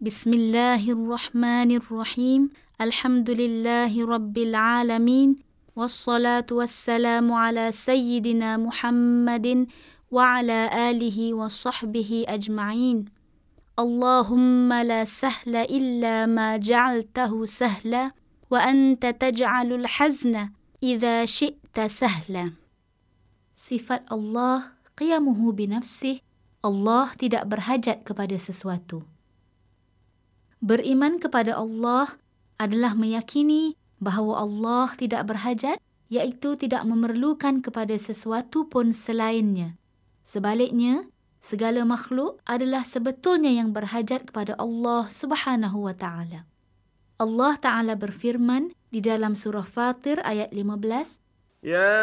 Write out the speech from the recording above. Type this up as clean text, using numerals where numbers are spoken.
Bismillahirrahmanirrahim. Alhamdulillahi Rabbil Alamin. Wassalatu wassalamu ala Sayyidina Muhammadin wa ala alihi wa sahbihi ajma'in. Allahumma la sahla illa ma ja'altahu sahla wa anta taj'alul hazna idza syi'ta sahla. Sifat Allah qiyamuhu binafsih. Allah tidak berhajat kepada sesuatu. Beriman kepada Allah adalah meyakini bahawa Allah tidak berhajat, iaitu tidak memerlukan kepada sesuatu pun selainnya. Sebaliknya, segala makhluk adalah sebetulnya yang berhajat kepada Allah Subhanahu wa Ta'ala. Allah Ta'ala berfirman di dalam surah Fatir ayat 15,